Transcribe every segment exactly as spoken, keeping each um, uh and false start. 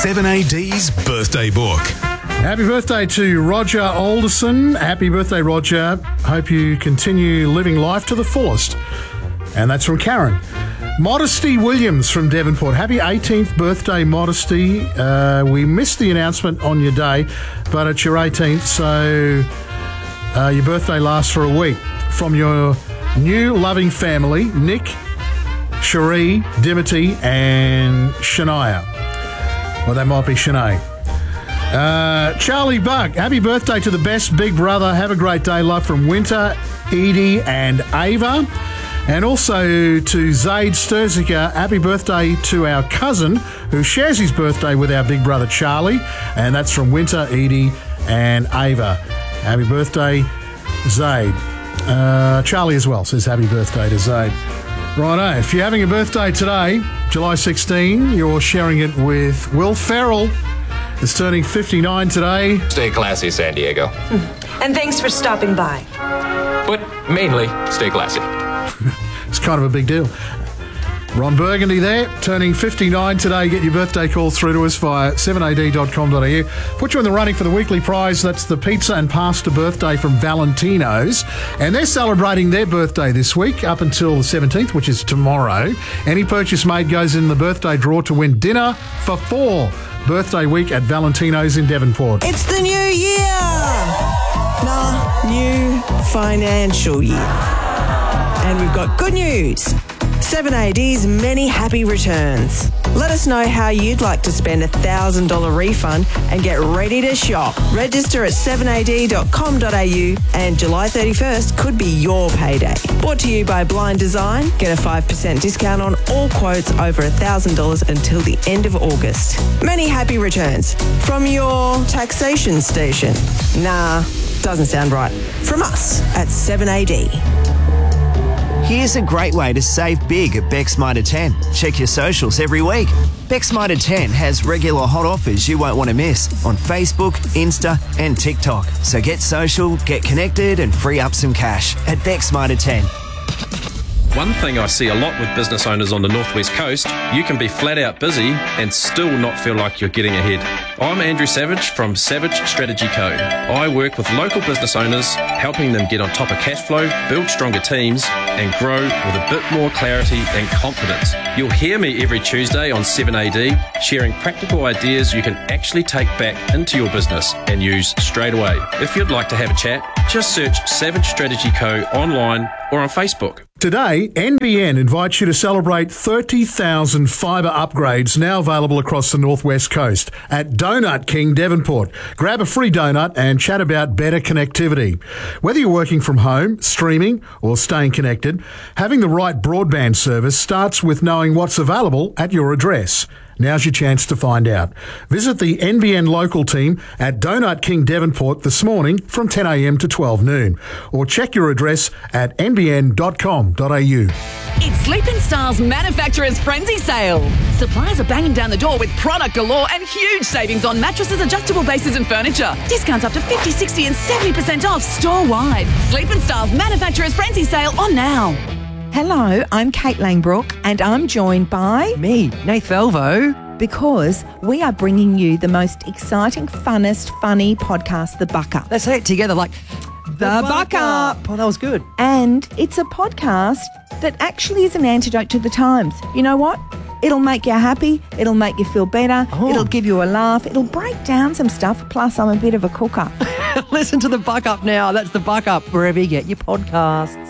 seven A D's birthday book. Happy birthday to Roger Alderson. Happy birthday, Roger. Hope you continue living life to the fullest. And that's from Karen. Modesty Williams from Devonport. Happy eighteenth birthday, Modesty. Uh, we missed the announcement on your day, but it's your eighteenth, so uh, your birthday lasts for a week. From your new loving family, Nick, Cherie, Dimity, and Shania. Well, that might be Shanae. Uh, Charlie Buck, happy birthday to the best big brother. Have a great day. Love from Winter, Edie, and Ava. And also to Zaid Sturziker, happy birthday to our cousin who shares his birthday with our big brother Charlie. And that's from Winter, Edie, and Ava. Happy birthday, Zaid. Uh, Charlie as well says happy birthday to Zaid. Righto, if you're having a birthday today, July sixteenth, you're sharing it with Will Ferrell. Is turning fifty-nine today. Stay classy, San Diego. And thanks for stopping by. But mainly, stay classy. It's kind of a big deal. Ron Burgundy there, turning fifty-nine today. Get your birthday call through to us via seven a d dot com dot a u. Put you in the running for the weekly prize. That's the pizza and pasta birthday from Valentino's. And they're celebrating their birthday this week up until the seventeenth, which is tomorrow. Any purchase made goes in the birthday draw to win dinner for four. Birthday week at Valentino's in Devonport. It's the new year! Nah, new financial year. And we've got good news. seven A D's many happy returns. Let us know how you'd like to spend a one thousand dollars refund and get ready to shop. Register at seven a d dot com dot a u and July thirty-first could be your payday. Brought to you by Blind Design. Get a five percent discount on all quotes over one thousand dollars until the end of August. Many happy returns from your taxation station. Nah, doesn't sound right. From us at seven A D. Here's a great way to save big at Beck's Mitre ten. Check your socials every week. Beck's Mitre ten has regular hot offers you won't want to miss on Facebook, Insta and TikTok. So get social, get connected and free up some cash at Beck's Mitre ten. One thing I see a lot with business owners on the Northwest Coast, you can be flat out busy and still not feel like you're getting ahead. I'm Andrew Savage from Savage Strategy Co. I work with local business owners, helping them get on top of cash flow, build stronger teams, and grow with a bit more clarity and confidence. You'll hear me every Tuesday on seven A D, sharing practical ideas you can actually take back into your business and use straight away. If you'd like to have a chat, just search Savage Strategy Co. online or on Facebook. Today, N B N invites you to celebrate thirty thousand fibre upgrades now available across the Northwest Coast at Donut King Devonport. Grab a free donut and chat about better connectivity. Whether you're working from home, streaming or staying connected, having the right broadband service starts with knowing what's available at your address. Now's your chance to find out. Visit the N B N local team at Donut King Devonport this morning from ten a m to twelve noon, or check your address at n b n dot com dot a u. It's Sleep in Style's Manufacturer's Frenzy Sale. Suppliers are banging down the door with product galore and huge savings on mattresses, adjustable bases and furniture. Discounts up to fifty, sixty and seventy percent off store-wide. Sleep in Style's Manufacturer's Frenzy Sale on now. Hello, I'm Kate Langbrook and I'm joined by... me, Nath Velvo. Because we are bringing you the most exciting, funnest, funny podcast, The Buck Up. Let's say it together like... The, the Buck, Buck Up. Up. Oh, that was good. And it's a podcast that actually is an antidote to the times. You know what? It'll make you happy. It'll make you feel better. Oh. It'll give you a laugh. It'll break down some stuff. Plus, I'm a bit of a cooker. Listen to The Buck Up now. That's The Buck Up, wherever you get your podcasts.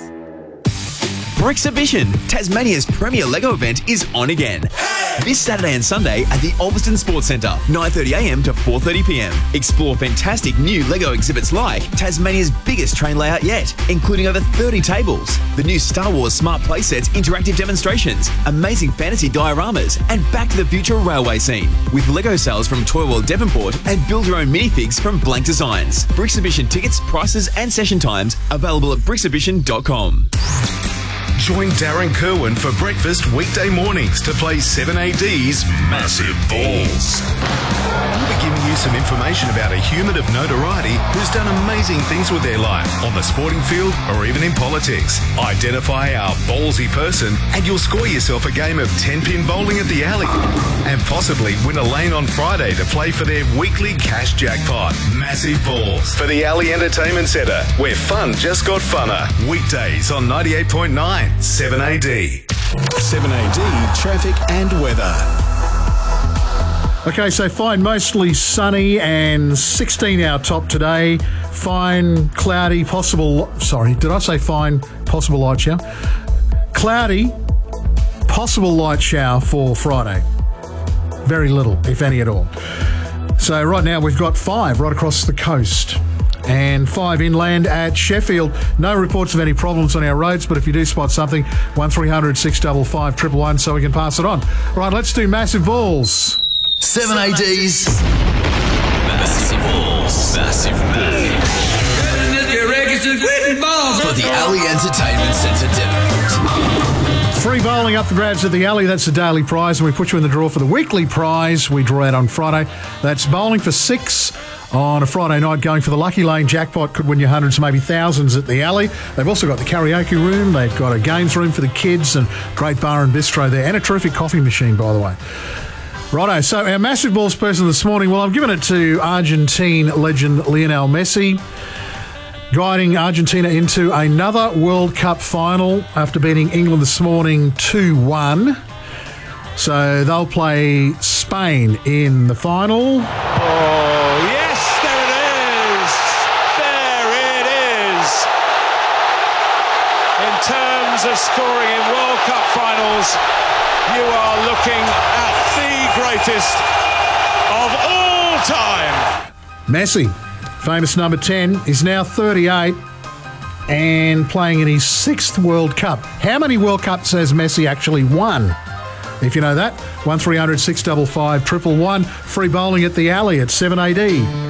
Brixibition, Tasmania's premier Lego event, is on again. This Saturday and Sunday at the Ulverston Sports Centre, nine thirty a m to four thirty p m. Explore fantastic new Lego exhibits like Tasmania's biggest train layout yet, including over thirty tables, the new Star Wars Smart Playsets interactive demonstrations, amazing fantasy dioramas, and Back to the Future railway scene, with Lego sales from Toy World Devonport and build your own minifigs from Blank Designs. Brixibition tickets, prices and session times available at brixibition dot com. Join Darren Kerwin for breakfast weekday mornings to play seven A D's Massive Balls. We'll be giving you some information about a human of notoriety who's done amazing things with their life on the sporting field or even in politics. Identify our ballsy person and you'll score yourself a game of ten-pin bowling at the Alley and possibly win a lane on Friday to play for their weekly cash jackpot. Massive Balls for the Alley Entertainment Centre, where fun just got funner. Weekdays on ninety-eight point nine seven A D. seven A D traffic and weather. Okay, so fine, mostly sunny and sixteen our top today. Fine, cloudy, possible... Sorry, did I say fine, possible light shower? Cloudy, possible light shower for Friday. Very little, if any at all. So right now we've got five right across the coast and five inland at Sheffield. No reports of any problems on our roads, but if you do spot something, one three hundred six five five one one one so we can pass it on. Right, let's do Massive Balls. seven A D's Massive Balls. Massive Balls. For the Alley Entertainment Centre Devonport. Free bowling up for grabs at the Alley. That's the daily prize, and we put you in the draw for the weekly prize. We draw out on Friday. That's bowling for six on a Friday night, going for the Lucky Lane jackpot. Could win you hundreds, maybe thousands at the Alley. They've also got the karaoke room. They've got a games room for the kids and great bar and bistro there, and a terrific coffee machine, by the way. Righto, so our Massive Balls person this morning, well, I'm giving it to Argentine legend Lionel Messi, guiding Argentina into another World Cup final after beating England this morning two one. So they'll play Spain in the final. Oh, yes, there it is. There it is. In terms of scoring in World Cup finals, you are looking at the greatest of all time. Messi, famous number ten, is now thirty-eight and playing in his sixth World Cup. How many World Cups has Messi actually won? If you know that, one three hundred six five five one one one. Free bowling at the Alley at seven A D.